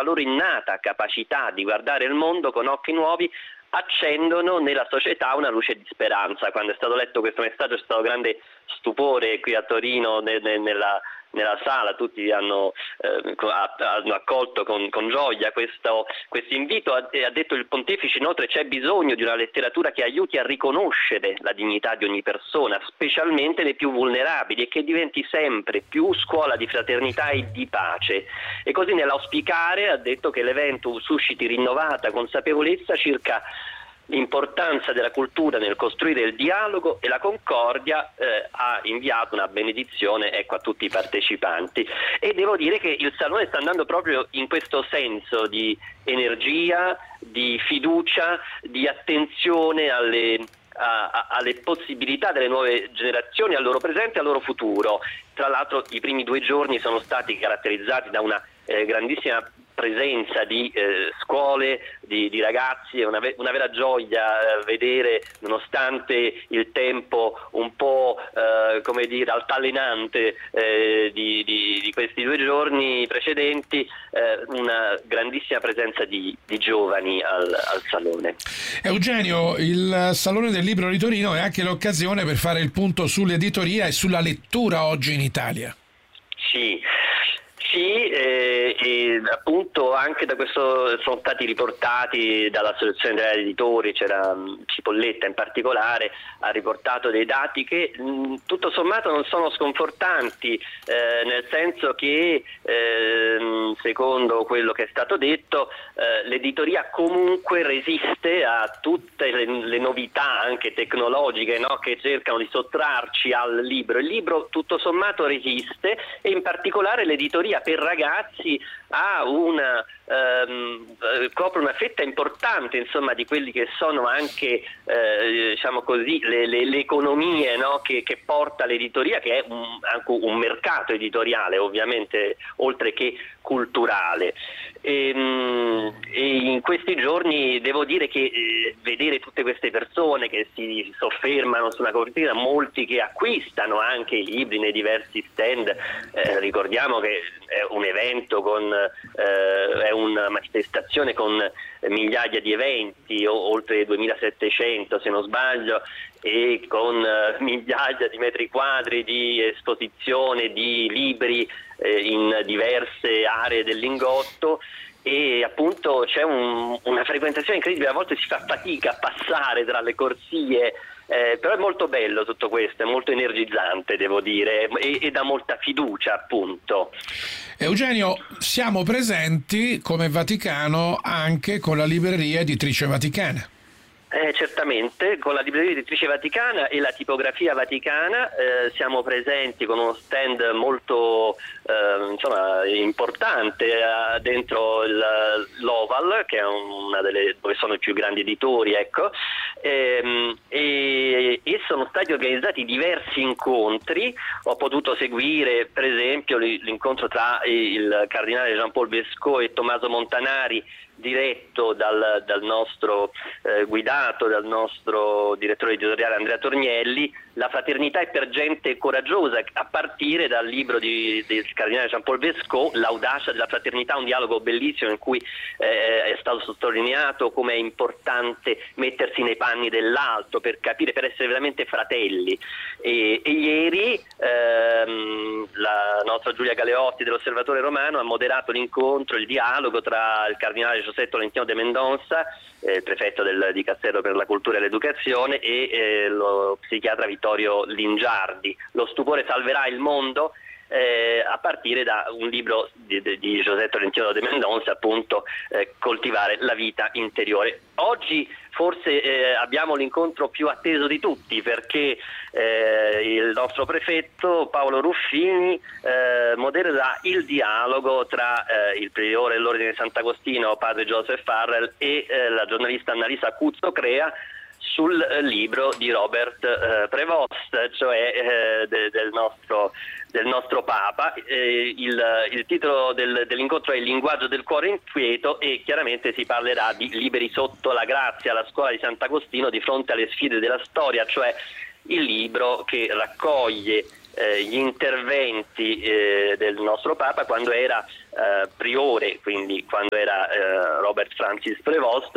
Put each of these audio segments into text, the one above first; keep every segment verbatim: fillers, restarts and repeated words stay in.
la loro innata capacità di guardare il mondo con occhi nuovi, accendono nella società una luce di speranza. Quando è stato letto questo messaggio c'è stato grande stupore qui a Torino ne, ne, nella, nella sala, tutti hanno, eh, hanno accolto con, con gioia questo invito. Ha, ha detto il Pontefice inoltre: c'è bisogno di una letteratura che aiuti a riconoscere la dignità di ogni persona, specialmente le più vulnerabili, e che diventi sempre più scuola di fraternità e di pace. E così, nell'auspicare, ha detto che l'evento susciti rinnovata consapevolezza circa l'importanza della cultura nel costruire il dialogo e la concordia. Eh, ha inviato una benedizione, ecco, a tutti i partecipanti, e devo dire che il Salone sta andando proprio in questo senso di energia, di fiducia, di attenzione alle, a, a, alle possibilità delle nuove generazioni, al loro presente e al loro futuro. Tra l'altro i primi due giorni sono stati caratterizzati da una eh, grandissima presenza di eh, scuole, di, di ragazzi. È una, una vera gioia eh, vedere, nonostante il tempo un po' eh, come dire altalenante eh, di, di, di questi due giorni precedenti, eh, una grandissima presenza di, di giovani al, al Salone. Eugenio, il Salone del Libro di Torino è anche l'occasione per fare il punto sull'editoria e sulla lettura oggi in Italia. Sì. Sì, eh, e appunto anche da questo sono stati riportati dall'Associazione degli Editori, c'era Cipolletta in particolare, ha riportato dei dati che mh, tutto sommato non sono sconfortanti, eh, nel senso che eh, secondo quello che è stato detto eh, l'editoria comunque resiste a tutte le, le novità anche tecnologiche, no, che cercano di sottrarci al libro. Il libro tutto sommato resiste, e in particolare l'editoria per ragazzi ha una ehm, copre una fetta importante, insomma, di quelli che sono anche eh, diciamo così le, le, le economie, no, che, che porta l'editoria, che è un, anche un mercato editoriale, ovviamente, oltre che culturale. E, e in questi giorni devo dire che eh, vedere tutte queste persone che si soffermano sulla copertina, molti che acquistano anche i libri nei diversi stand, eh, ricordiamo che è un evento con eh, è una manifestazione con migliaia di eventi, o, oltre duemilasettecento se non sbaglio, e con eh, migliaia di metri quadri di esposizione di libri eh, in diverse aree del Lingotto, e appunto c'è un, una frequentazione incredibile. A volte si fa fatica a passare tra le corsie, eh, però è molto bello tutto questo, è molto energizzante, devo dire, e, e dà molta fiducia, appunto. Eugenio, siamo presenti come Vaticano anche con la libreria Editrice Vaticana. Eh, certamente, con la libreria Editrice Vaticana e la tipografia vaticana eh, siamo presenti con uno stand molto eh, insomma, importante eh, dentro il, l'Oval, che è una delle dove sono i più grandi editori, ecco, ehm, e, e sono stati organizzati diversi incontri. Ho potuto seguire per esempio l'incontro tra il cardinale Jean-Paul Bescot e Tommaso Montanari, diretto dal, dal nostro eh, guidato dal nostro direttore editoriale Andrea Tornielli. La fraternità è per gente coraggiosa, a partire dal libro di, del cardinale Jean-Paul Bescot, L'audacia della fraternità, un dialogo bellissimo in cui eh, è stato sottolineato come è importante mettersi nei panni dell'altro per capire, per essere veramente fratelli. E, e ieri ehm, la nostra Giulia Galeotti dell'Osservatore Romano ha moderato l'incontro, il dialogo tra il cardinale José Tolentino de Mendonça, eh, prefetto del Dicastero per la Cultura e l'Educazione, e eh, lo psichiatra Vittorio Lingiardi. Lo stupore salverà il mondo, eh, a partire da un libro di, di, di José Tolentino de Mendonça, appunto, eh, Coltivare la vita interiore. Oggi forse eh, abbiamo l'incontro più atteso di tutti, perché eh, il nostro prefetto Paolo Ruffini eh, modererà il dialogo tra eh, il priore dell'Ordine di Sant'Agostino, padre Joseph Farrell, e eh, la giornalista Annalisa Cuzzo Crea sul eh, libro di Robert eh, Prevost, cioè eh, de, del nostro del nostro Papa. Eh, il, il titolo del, dell'incontro è Il linguaggio del cuore inquieto, e chiaramente si parlerà di Liberi sotto la grazia, la scuola di Sant'Agostino di fronte alle sfide della storia, cioè il libro che raccoglie eh, gli interventi eh, del nostro Papa quando era eh, priore, quindi quando era eh, Robert Francis Prevost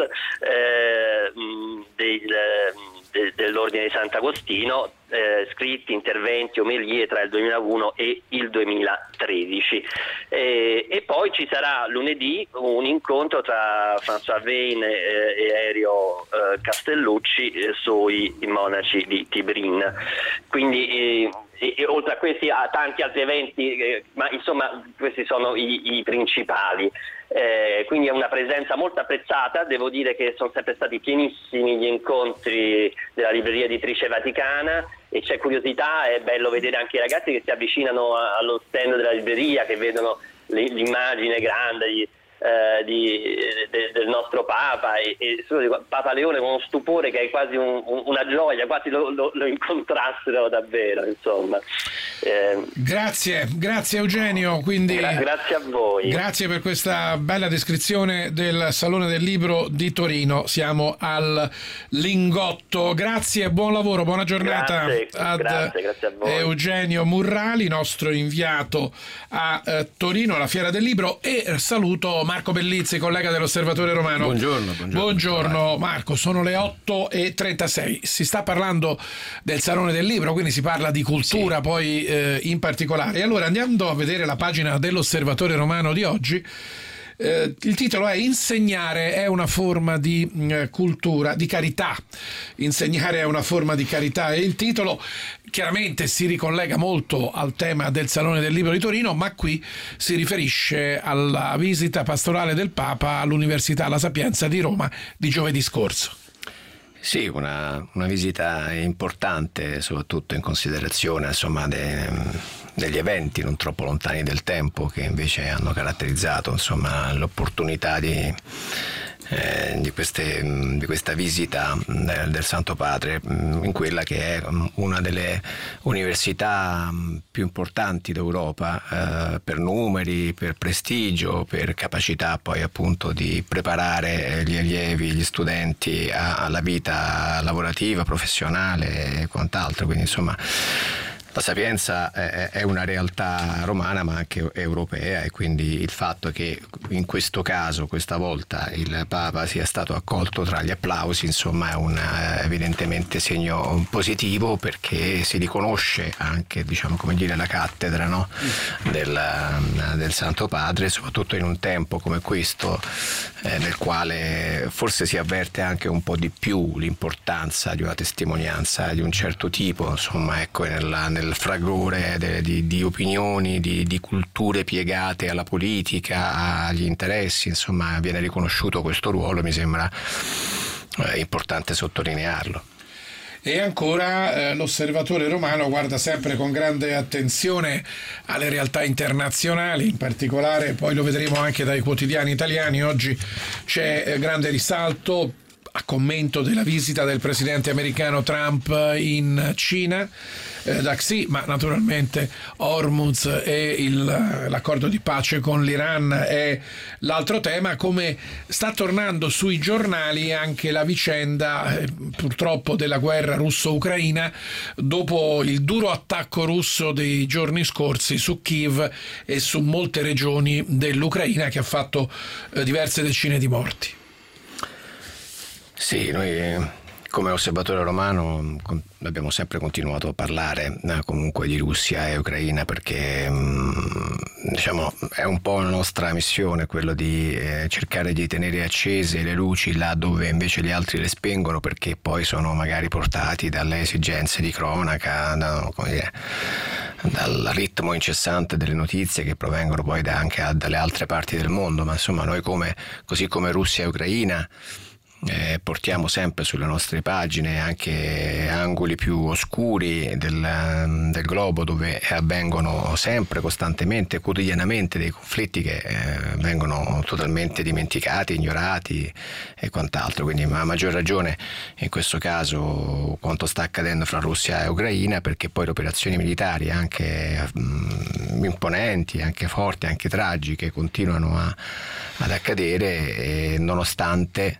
eh, del, de, dell'Ordine di Sant'Agostino, eh, scritti, interventi, omelie tra il duemilauno e il duemilatredici. E, e poi ci sarà lunedì un incontro tra François Veyne eh, e Erio eh, Castellucci eh, sui monaci di Tibrin. Quindi eh, E, e oltre a questi a tanti altri eventi, eh, ma insomma questi sono i, i principali. Eh, quindi è una presenza molto apprezzata. Devo dire che sono sempre stati pienissimi gli incontri della Libreria Editrice Vaticana e c'è curiosità, è bello vedere anche i ragazzi che si avvicinano a, allo stand della libreria, che vedono le, l'immagine grande di, eh, di, de, del nostro Papa e, e Papa Leone con uno stupore che è quasi un, un, una gioia, quasi lo, lo, lo incontrassero davvero, insomma. Eh, grazie, grazie Eugenio. Quindi, gra- grazie a voi. Grazie per questa bella descrizione del Salone del Libro di Torino. Siamo al Lingotto. Grazie, buon lavoro, buona giornata grazie, ad grazie, grazie a voi. Eugenio Murrali, nostro inviato a eh, Torino alla Fiera del Libro, e saluto Marco Bellizzi, collega dell'Osservatore Romano. Buongiorno, buongiorno. Buongiorno Marco, sono le otto e trentasei. Si sta parlando del Salone del Libro, quindi si parla di cultura, sì. poi eh, in particolare. E allora, andando a vedere la pagina dell'Osservatore Romano di oggi, eh, il titolo è "Insegnare è una forma di eh, cultura, di carità". Insegnare è una forma di carità, e il titolo chiaramente si ricollega molto al tema del Salone del Libro di Torino, ma qui si riferisce alla visita pastorale del Papa all'Università La Sapienza di Roma di giovedì scorso. Sì, una, una visita importante, soprattutto in considerazione insomma de, degli eventi non troppo lontani del tempo che invece hanno caratterizzato insomma l'opportunità di Eh, di, queste, di questa visita del, del Santo Padre in quella che è una delle università più importanti d'Europa eh, per numeri, per prestigio, per capacità poi appunto di preparare gli allievi, gli studenti a, alla vita lavorativa, professionale e quant'altro. Quindi insomma la Sapienza è una realtà romana ma anche europea, e quindi il fatto che in questo caso, questa volta, il Papa sia stato accolto tra gli applausi, insomma, è un evidentemente segno positivo, perché si riconosce anche, diciamo, come dire, la cattedra, no? del, del Santo Padre, soprattutto in un tempo come questo eh, nel quale forse si avverte anche un po' di più l'importanza di una testimonianza di un certo tipo, insomma, ecco, nella, nel il fragore de, di, di opinioni, di, di culture piegate alla politica, agli interessi, insomma viene riconosciuto questo ruolo, mi sembra eh, importante sottolinearlo. E ancora eh, l'Osservatore Romano guarda sempre con grande attenzione alle realtà internazionali, in particolare, poi lo vedremo anche dai quotidiani italiani, oggi c'è eh, grande risalto a commento della visita del presidente americano Trump in Cina, eh, da Xi, ma naturalmente Hormuz e il, l'accordo di pace con l'Iran è l'altro tema. Come sta tornando sui giornali anche la vicenda eh, purtroppo della guerra russo-ucraina, dopo il duro attacco russo dei giorni scorsi su Kiev e su molte regioni dell'Ucraina, che ha fatto eh, diverse decine di morti. Sì, noi come Osservatore Romano abbiamo sempre continuato a parlare eh, comunque di Russia e Ucraina, perché mh, diciamo è un po' la nostra missione, quello di eh, cercare di tenere accese le luci là dove invece gli altri le spengono, perché poi sono magari portati dalle esigenze di cronaca, da, come dire, dal ritmo incessante delle notizie che provengono poi da, anche a, dalle altre parti del mondo. Ma insomma noi, come, così come Russia e Ucraina, Eh, portiamo sempre sulle nostre pagine anche angoli più oscuri del, del globo, dove avvengono sempre, costantemente, quotidianamente dei conflitti che eh, vengono totalmente dimenticati, ignorati e quant'altro. Quindi a maggior ragione in questo caso quanto sta accadendo fra Russia e Ucraina, perché poi le operazioni militari anche mh, imponenti, anche forti, anche tragiche continuano a, ad accadere, e nonostante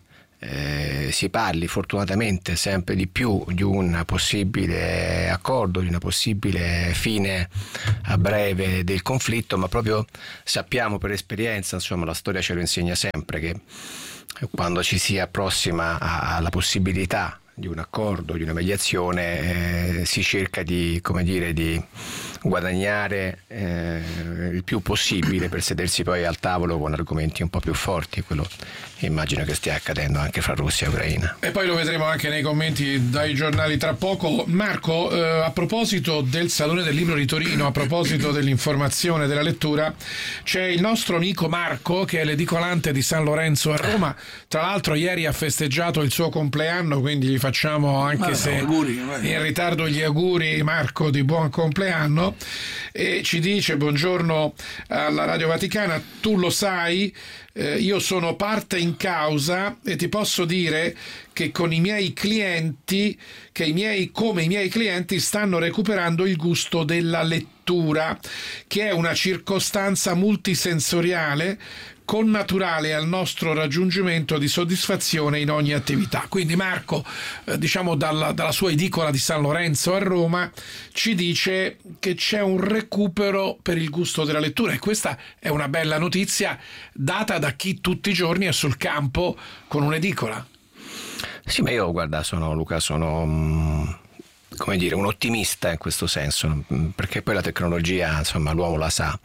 eh, si parli fortunatamente sempre di più di un possibile accordo, di una possibile fine a breve del conflitto, ma proprio sappiamo per esperienza, insomma la storia ce lo insegna sempre, che quando ci si approssima alla possibilità di un accordo, di una mediazione, eh, si cerca di, come dire, di guadagnare eh, il più possibile per sedersi poi al tavolo con argomenti un po' più forti, quello immagino che stia accadendo anche fra Russia e Ucraina. E poi lo vedremo anche nei commenti dai giornali tra poco. Marco, eh, a proposito del Salone del Libro di Torino, a proposito dell'informazione, della lettura, c'è il nostro amico Marco, che è l'edicolante di San Lorenzo a Roma. Tra l'altro ieri ha festeggiato il suo compleanno, quindi gli facciamo, anche ah, se auguri, in ritardo, gli auguri, Marco, di buon compleanno. E ci dice: buongiorno alla Radio Vaticana, tu lo sai, eh, io sono parte in causa e ti posso dire che con i miei clienti, che i miei, come i miei clienti stanno recuperando il gusto della lettura, che è una circostanza multisensoriale connaturale al nostro raggiungimento di soddisfazione in ogni attività. Quindi Marco, eh, diciamo dalla, dalla sua edicola di San Lorenzo a Roma, ci dice che c'è un recupero per il gusto della lettura, e questa è una bella notizia data da chi tutti i giorni è sul campo con un'edicola. Sì, ma io, guarda, sono Luca, sono come dire un ottimista in questo senso, perché poi la tecnologia, insomma, l'uomo la sa,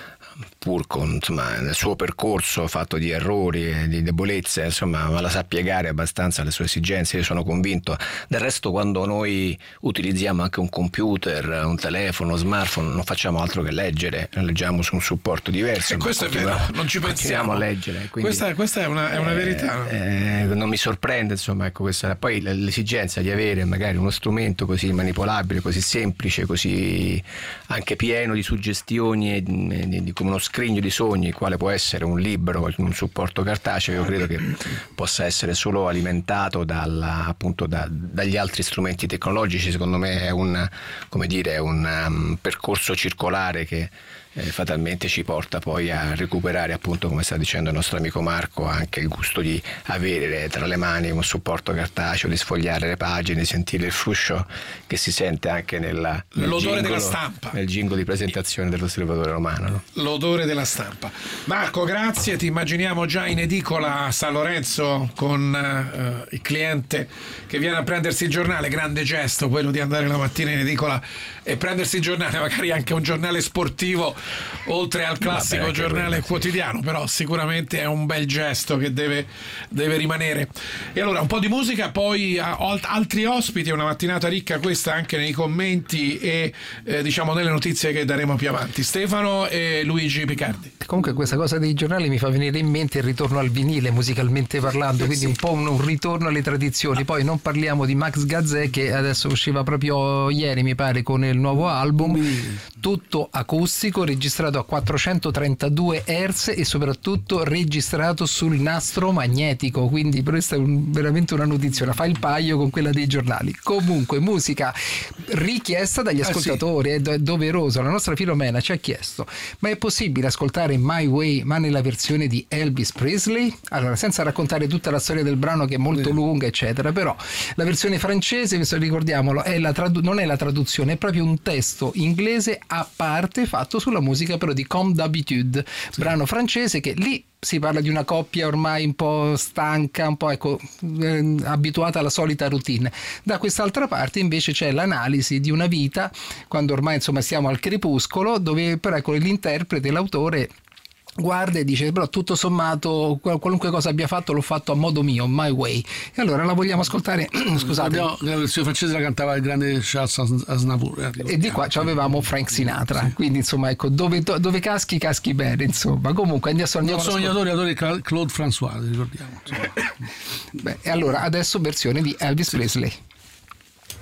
pur con, insomma, nel suo percorso fatto di errori e di debolezze, insomma, ma la sa piegare abbastanza alle sue esigenze, io sono convinto. Del resto, quando noi utilizziamo anche un computer, un telefono, uno smartphone, non facciamo altro che leggere, leggiamo su un supporto diverso. E questo è vero, non ci pensiamo a leggere. Quindi, questa, questa è una, è una eh, verità. Eh, non mi sorprende, insomma, ecco, questa, poi l'esigenza di avere magari uno strumento così manipolabile, così semplice, così anche pieno di suggestioni e di, di come uno scrigno di sogni, quale può essere un libro, un supporto cartaceo, io credo che possa essere solo alimentato dalla, appunto da, dagli altri strumenti tecnologici. Secondo me è un, come dire, un um, percorso circolare che eh, fatalmente ci porta poi a recuperare, appunto, come sta dicendo il nostro amico Marco, anche il gusto di avere tra le mani un supporto cartaceo, di sfogliare le pagine, di sentire il fruscio che si sente anche nella, nel l'odore gingolo, della stampa, nel jingle di presentazione dell'Osservatore Romano, no? L'odore della stampa. Marco, grazie, ti immaginiamo già in edicola a San Lorenzo con uh, il cliente che viene a prendersi il giornale. Grande gesto quello di andare la mattina in edicola e prendersi il giornale, magari anche un giornale sportivo oltre al classico Vabbè, giornale quello, quotidiano, sì. Però sicuramente è un bel gesto che deve, deve rimanere. E allora un po' di musica, poi altri ospiti, una mattinata ricca questa anche nei commenti e eh, diciamo nelle notizie che daremo più avanti. Stefano e Luigi Picardi. Comunque questa cosa dei giornali mi fa venire in mente il ritorno al vinile, musicalmente parlando, quindi sì, un po' un, un ritorno alle tradizioni. Poi non parliamo di Max Gazzè, che adesso usciva proprio ieri, mi pare, con il nuovo album, tutto acustico, registrato a quattrocentotrentadue hertz e soprattutto registrato sul nastro magnetico, quindi questa è un, veramente una notizia, fa il paio con quella dei giornali. Comunque musica richiesta dagli ascoltatori, ah, sì. È doveroso. La nostra Filomena ci ha chiesto: ma è possibile ascoltare My Way ma nella versione di Elvis Presley? Allora, senza raccontare tutta la storia del brano, che è molto sì. lunga eccetera, però la versione francese, ricordiamolo, è la tradu- non è la traduzione, è proprio un testo inglese a parte fatto sulla musica però di Comme d'habitude, sì. brano francese che lì si parla di una coppia ormai un po' stanca, un po' ecco, eh, abituata alla solita routine. Da quest'altra parte invece c'è l'analisi di una vita quando ormai insomma siamo al crepuscolo, dove però ecco l'interprete, l'autore guarda e dice: però tutto sommato qualunque cosa abbia fatto l'ho fatto a modo mio, my way. E allora la vogliamo ascoltare. Scusate, abbiamo, la versione francese la cantava il grande Charles Aznavour, e di qua avevamo Frank Sinatra, sì. Quindi insomma ecco, dove, dove caschi caschi bene, insomma. Comunque andiamo, andiamo non sono gli autori, autori Claude François, ricordiamo. Beh, e allora adesso versione di Elvis Presley.